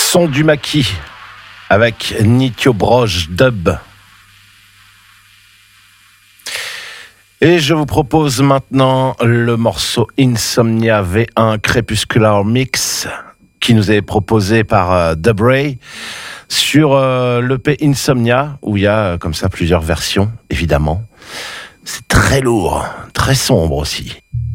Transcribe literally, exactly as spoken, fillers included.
Son du maquis avec Nityo Broge Dub. Et je vous propose maintenant le morceau Insomnia V un Crepuscular Mix qui nous est proposé par euh, Dub Ray sur euh, l'E P Insomnia où il y a euh, comme ça plusieurs versions évidemment. C'est très lourd, très sombre aussi.